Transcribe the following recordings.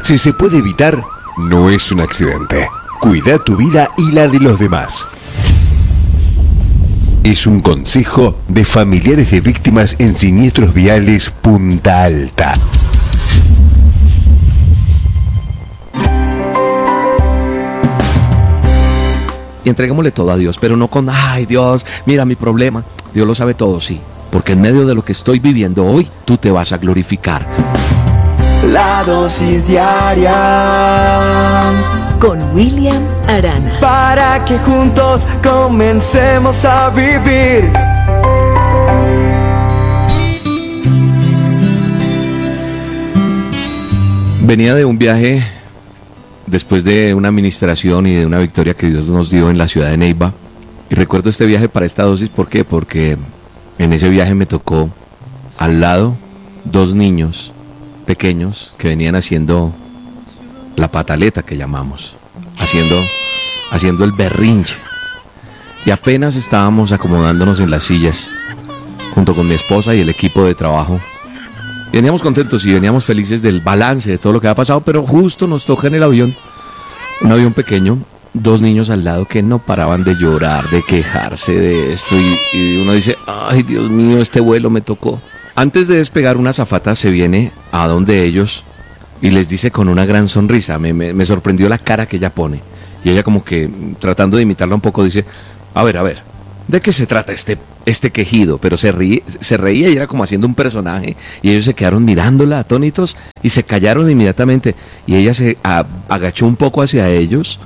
Si se puede evitar, no es un accidente. Cuida tu vida y la de los demás. Es un consejo de familiares de víctimas en siniestros viales Punta Alta. Y entreguémosle todo a Dios, pero no con, ay Dios, mira mi problema. Dios lo sabe todo, sí. Porque en medio de lo que estoy viviendo hoy, tú te vas a glorificar. La dosis diaria con William Arana. Para que juntos comencemos a vivir. Venía de un viaje después de una administración y de una victoria que Dios nos dio en la ciudad de Neiva. Y recuerdo este viaje para esta dosis, ¿por qué? Porque en ese viaje me tocó al lado 2 niños pequeños que venían haciendo la pataleta que llamamos, haciendo el berrinche. Y apenas estábamos acomodándonos en las sillas junto con mi esposa y el equipo de trabajo. Veníamos contentos y veníamos felices del balance de todo lo que había pasado, pero justo nos toca en el avión, un avión pequeño, 2 niños al lado que no paraban de llorar, de quejarse de esto, y uno dice, ay Dios mío, este vuelo me tocó. Antes de despegar, una azafata se viene a donde ellos y les dice con una gran sonrisa, me sorprendió la cara que ella pone, y ella como que tratando de imitarla un poco dice, a ver, ¿de qué se trata este quejido? Pero se reía y era como haciendo un personaje, y ellos se quedaron mirándola atónitos y se callaron inmediatamente, y ella se agachó un poco hacia ellos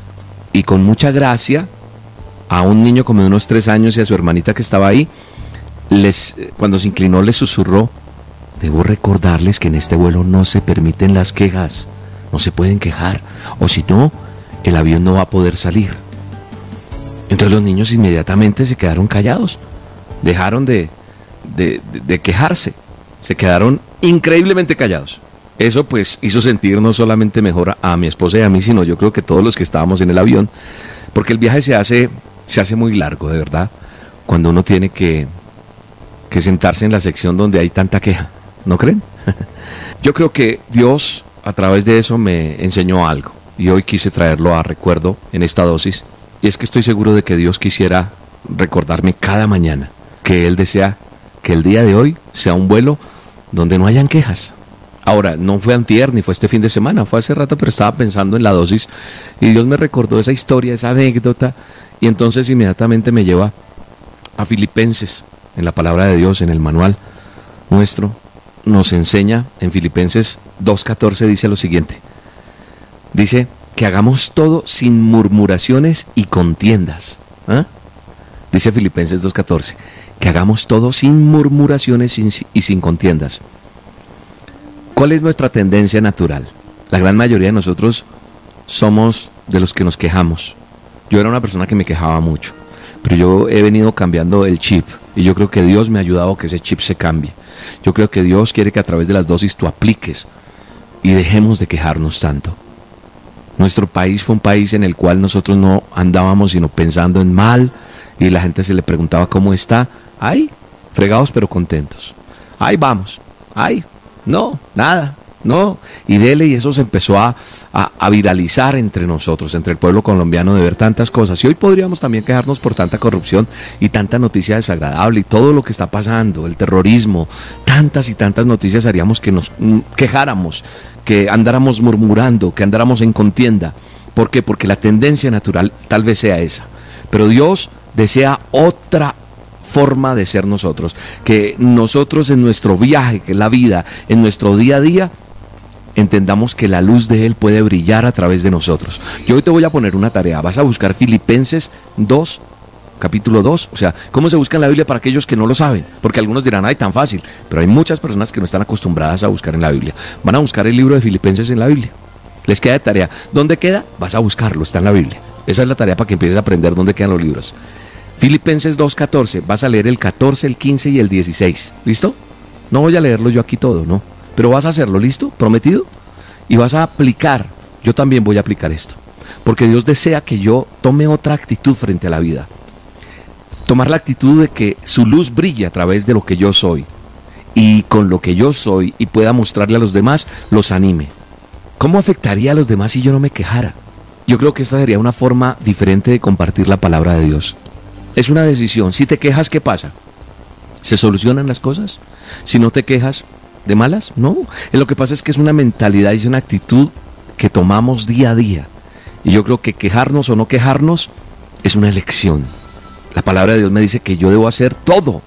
y con mucha gracia a un niño como de unos 3 años y a su hermanita que estaba ahí, cuando se inclinó les susurró, debo recordarles que en este vuelo no se permiten las quejas, no se pueden quejar, o si no, el avión no va a poder salir. Entonces los niños inmediatamente se quedaron callados, dejaron de quejarse, se quedaron increíblemente callados. Eso pues hizo sentir no solamente mejor a mi esposa y a mí, sino yo creo que todos los que estábamos en el avión, porque el viaje se hace muy largo, de verdad, cuando uno tiene que sentarse en la sección donde hay tanta queja, ¿no creen? Yo creo que Dios a través de eso me enseñó algo, y hoy quise traerlo a recuerdo en esta dosis. Y es que estoy seguro de que Dios quisiera recordarme cada mañana que Él desea que el día de hoy sea un vuelo donde no hayan quejas. Ahora, no fue antier ni fue este fin de semana, fue hace rato, pero estaba pensando en la dosis y Dios me recordó esa historia, esa anécdota, y entonces inmediatamente me lleva a Filipenses. En la palabra de Dios, en el manual nuestro, nos enseña en Filipenses 2:14, dice lo siguiente. Dice que hagamos todo sin murmuraciones y contiendas. Dice Filipenses 2:14, que hagamos todo sin murmuraciones y sin contiendas. ¿Cuál es nuestra tendencia natural? La gran mayoría de nosotros somos de los que nos quejamos. Yo era una persona que me quejaba mucho, pero yo he venido cambiando el chip, y yo creo que Dios me ha ayudado a que ese chip se cambie. Yo creo que Dios quiere que a través de las dosis tú apliques y dejemos de quejarnos tanto. Nuestro país fue un país en el cual nosotros no andábamos sino pensando en mal, y la gente se le preguntaba cómo está. Ay, fregados pero contentos. Ay, vamos. Ay, no, nada, no. Y dele, y eso se empezó a viralizar entre nosotros, entre el pueblo colombiano, de ver tantas cosas. Y hoy podríamos también quejarnos por tanta corrupción y tanta noticia desagradable y todo lo que está pasando, el terrorismo, tantas y tantas noticias haríamos que nos quejáramos, que andáramos murmurando, que andáramos en contienda. ¿Por qué? Porque la tendencia natural tal vez sea esa. Pero Dios desea otra forma de ser nosotros. Que nosotros en nuestro viaje, que es la vida, en nuestro día a día, entendamos que la luz de Él puede brillar a través de nosotros. Yo hoy te voy a poner una tarea. Vas a buscar Filipenses 2, capítulo 2. O sea, ¿cómo se busca en la Biblia para aquellos que no lo saben? Porque algunos dirán, ay, tan fácil. Pero hay muchas personas que no están acostumbradas a buscar en la Biblia. Van a buscar el libro de Filipenses en la Biblia. Les queda de tarea. ¿Dónde queda? Vas a buscarlo, está en la Biblia. Esa es la tarea para que empieces a aprender dónde quedan los libros. Filipenses 2:14. Vas a leer el 14, el 15 y el 16. ¿Listo? No voy a leerlo yo aquí todo, ¿no? Pero vas a hacerlo, ¿listo? ¿Prometido? Y vas a aplicar. Yo también voy a aplicar esto. Porque Dios desea que yo tome otra actitud frente a la vida. Tomar la actitud de que su luz brille a través de lo que yo soy. Y con lo que yo soy y pueda mostrarle a los demás, los anime. ¿Cómo afectaría a los demás si yo no me quejara? Yo creo que esta sería una forma diferente de compartir la palabra de Dios. Es una decisión. Si te quejas, ¿qué pasa? ¿Se solucionan las cosas? Si no te quejas, ¿de malas? No. Lo que pasa es que es una mentalidad y es una actitud que tomamos día a día. Y yo creo que quejarnos o no quejarnos es una elección. La palabra de Dios me dice que yo debo hacer todo,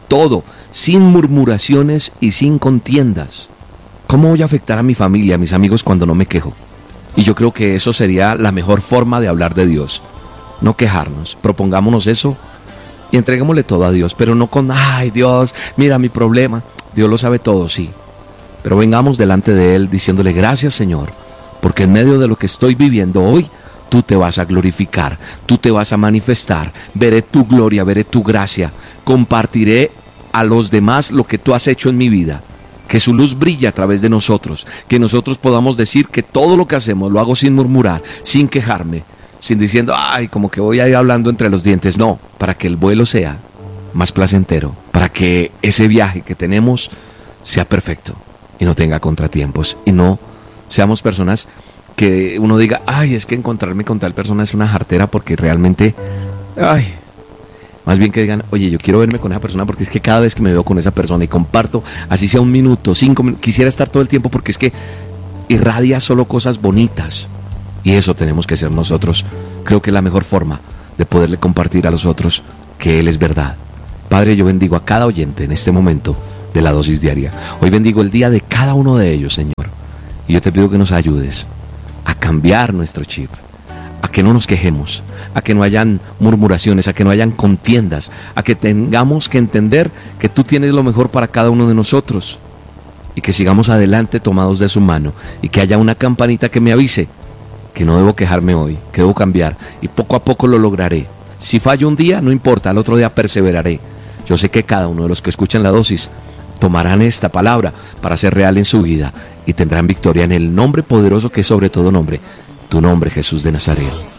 sin murmuraciones y sin contiendas. ¿Cómo voy a afectar a mi familia, a mis amigos cuando no me quejo? Y yo creo que eso sería la mejor forma de hablar de Dios. No quejarnos, propongámonos eso y entreguémosle todo a Dios, pero no con, ay Dios, mira mi problema. Dios lo sabe todo, sí. Pero vengamos delante de Él diciéndole gracias Señor, porque en medio de lo que estoy viviendo hoy, tú te vas a glorificar, tú te vas a manifestar, veré tu gloria, veré tu gracia, compartiré a los demás lo que tú has hecho en mi vida. Que su luz brille a través de nosotros, que nosotros podamos decir que todo lo que hacemos lo hago sin murmurar, sin quejarme, sin diciendo, ay, como que voy ahí hablando entre los dientes. No, para que el vuelo sea más placentero, para que ese viaje que tenemos sea perfecto y no tenga contratiempos y no seamos personas que uno diga, ay, es que encontrarme con tal persona es una jartera porque realmente, ay... Más bien que digan, oye, yo quiero verme con esa persona porque es que cada vez que me veo con esa persona y comparto, así sea 1 minuto, 5 minutos, quisiera estar todo el tiempo porque es que irradia solo cosas bonitas. Y eso tenemos que ser nosotros. Creo que es la mejor forma de poderle compartir a los otros que Él es verdad. Padre, yo bendigo a cada oyente en este momento de la dosis diaria. Hoy bendigo el día de cada uno de ellos, Señor. Y yo te pido que nos ayudes a cambiar nuestro chip, a que no nos quejemos, a que no hayan murmuraciones, a que no hayan contiendas, a que tengamos que entender que tú tienes lo mejor para cada uno de nosotros y que sigamos adelante tomados de su mano y que haya una campanita que me avise que no debo quejarme hoy, que debo cambiar y poco a poco lo lograré. Si fallo un día, no importa, al otro día perseveraré. Yo sé que cada uno de los que escuchan la dosis tomarán esta palabra para ser real en su vida y tendrán victoria en el nombre poderoso que es sobre todo nombre, tu nombre, Jesús de Nazaret.